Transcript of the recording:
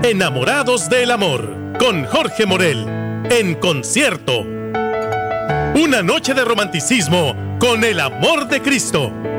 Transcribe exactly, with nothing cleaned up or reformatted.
Enamorados del Amor, con Jorge Morel, en concierto. Una noche de romanticismo con el amor de Cristo.